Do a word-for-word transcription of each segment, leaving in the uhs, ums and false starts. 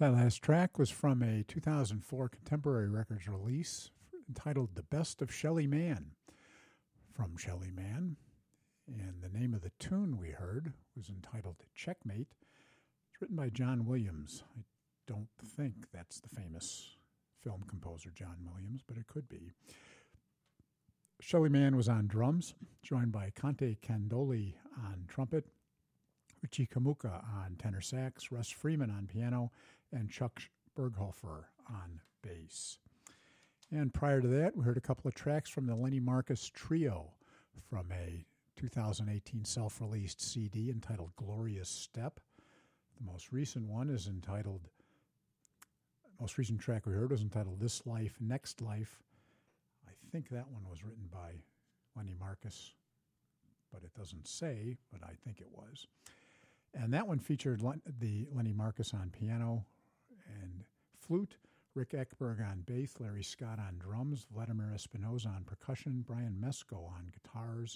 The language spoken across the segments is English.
That last track was from a two thousand four Contemporary Records release entitled The Best of Shelly Manne from Shelly Manne. And the name of the tune we heard was entitled Checkmate. It's written by John Williams. I don't think that's the famous film composer John Williams, but it could be. Shelly Manne was on drums, joined by Conte Candoli on trumpet, Richie Kamuka on tenor sax, Russ Freeman on piano, and Chuck Berghofer on bass. And prior to that, we heard a couple of tracks from the Lenny Marcus Trio from a two thousand eighteen self-released C D entitled Glorious Step. The most recent one is entitled, most recent track we heard was entitled This Life, Next Life. I think that one was written by Lenny Marcus, but it doesn't say, but I think it was. And that one featured Len- the Lenny Marcus on piano and flute, Rick Ekberg on bass, Larry Scott on drums, Vladimir Espinoza on percussion, Brian Mesko on guitars,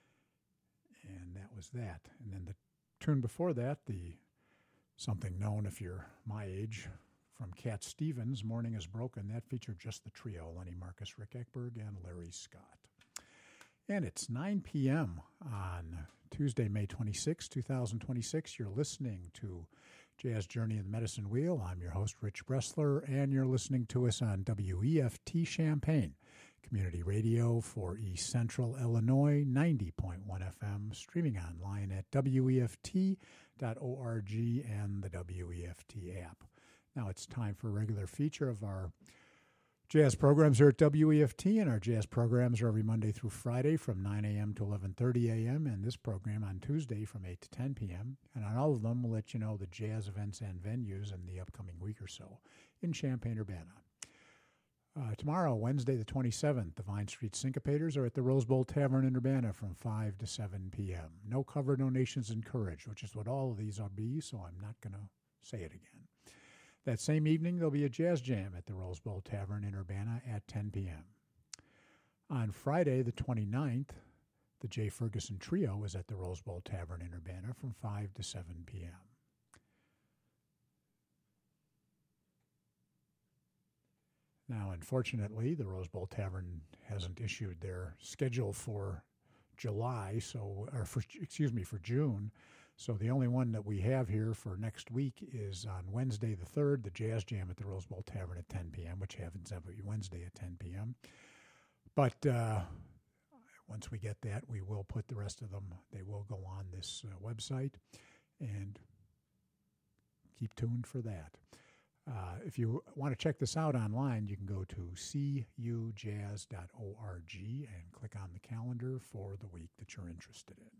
and that was that. And then the tune before that, the something known if you're my age, from Cat Stevens, Morning is Broken, that featured just the trio, Lenny Marcus, Rick Ekberg, and Larry Scott. And it's nine p.m. on Tuesday, May twenty-sixth, twenty twenty-six. You're listening to Jazz Journey of the Medicine Wheel. I'm your host, Rich Bressler, and you're listening to us on W E F T Champaign, community radio for East Central Illinois, ninety point one F M, streaming online at W E F T dot org and the W E F T app. Now it's time for a regular feature of our jazz programs here at W E F T, and our jazz programs are every Monday through Friday from nine a.m. to eleven thirty a.m., and this program on Tuesday from eight to ten p.m. And on all of them, we'll let you know the jazz events and venues in the upcoming week or so in Champaign-Urbana. Uh, tomorrow, Wednesday the twenty-seventh, the Vine Street Syncopators are at the Rose Bowl Tavern in Urbana from five to seven p.m. No cover donations encouraged, which is what all of these will be, so I'm not going to say it again. That same evening, there'll be a jazz jam at the Rose Bowl Tavern in Urbana at ten p.m. On Friday, the twenty-ninth, the Jay Ferguson Trio is at the Rose Bowl Tavern in Urbana from five to seven p.m. Now, unfortunately, the Rose Bowl Tavern hasn't issued their schedule for July, so or for excuse me, for June. So the only one that we have here for next week is on Wednesday the third, the Jazz Jam at the Rose Bowl Tavern at ten p.m., which happens every Wednesday at ten p.m. But uh, once we get that, we will put the rest of them, they will go on this uh, website, and keep tuned for that. Uh, if you want to check this out online, you can go to c u jazz dot org and click on the calendar for the week that you're interested in.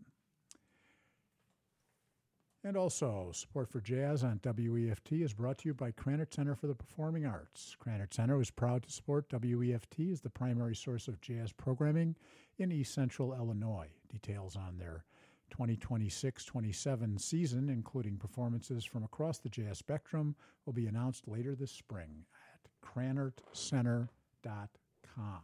And also, support for jazz on W E F T is brought to you by Krannert Center for the Performing Arts. Krannert Center is proud to support W E F T as the primary source of jazz programming in East Central Illinois. Details on their twenty twenty-six twenty-seven season, including performances from across the jazz spectrum, will be announced later this spring at krannert center dot com.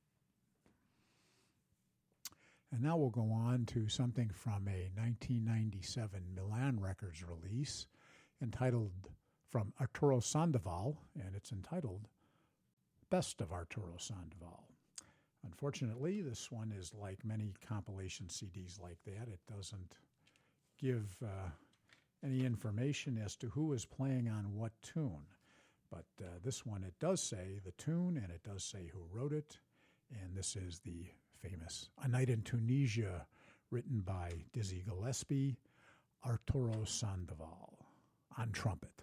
And now we'll go on to something from a nineteen ninety-seven Milan Records release entitled, from Arturo Sandoval, and it's entitled Best of Arturo Sandoval. Unfortunately, this one is like many compilation C Ds like that. It doesn't give uh, any information as to who is playing on what tune. But uh, this one, it does say the tune, and it does say who wrote it. And this is the famous A Night in Tunisia, written by Dizzy Gillespie, Arturo Sandoval on trumpet.